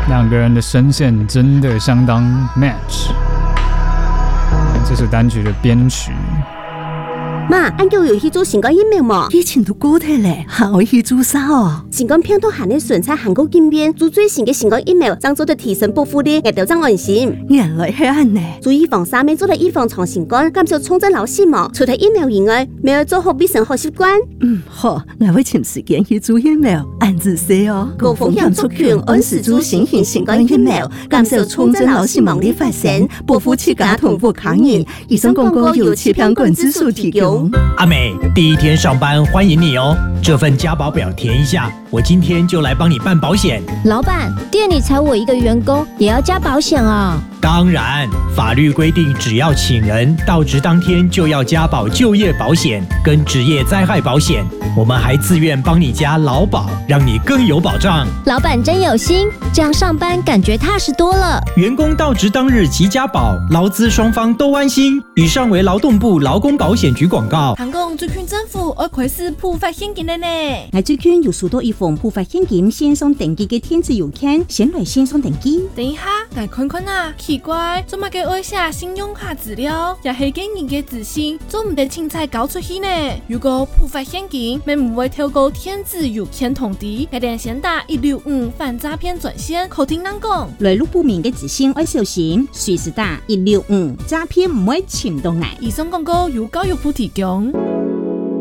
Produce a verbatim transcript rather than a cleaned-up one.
两个人的声线真的相当 match。这首单曲的编曲。 妈，俺叫有去做新冠疫苗嘛？ 以前都过体嘞，还可以去做啥哦？ 新冠病毒含的纯菜韩国经验，做最新嘅新冠疫苗，将做得提升保护力，也调整安心。 原来系安呢。 做预防三面做得预防长新冠，减少重症老死亡。除咗疫苗以外，没有做好卫生好习惯。 嗯，好，我会请时间去做疫苗，按自说哦。 高风险族群按时做新型新冠疫苗，减少重症老死亡的发生，保护自家同步抗疫。以上广告由气象管制署提供。 阿美，第一天上班欢迎你哦！这份加保表填一下，我今天就来帮你办保险。 老板，店里才我一个员工，也要加保险啊？ 当然，法律规定，只要请人到职当天就要加保就业保险跟职业灾害保险。我们还自愿帮你加劳保，让你更有保障。 老板真有心，这样上班感觉踏实多了。 员工到职当日即加保，劳资双方都安心。以上为劳动部劳工保险局广告。 韩国最近政府要开始普发现金了呢。 我最近有收到一封普发现金线上登记的电子邮件，先来线上登记。 等一下，我看看啊，奇怪，做乜嘅爱写信用卡资料，也係經人嘅自信，做唔得凊彩搞出去呢？如果普發現金，咪唔會透過電子郵件通知，一定先打一六五反詐騙專線，口聽人講。 來路不明嘅資訊要小心，隨時打一六五，詐騙唔會潛到嚟。 以上廣告由教育部提供。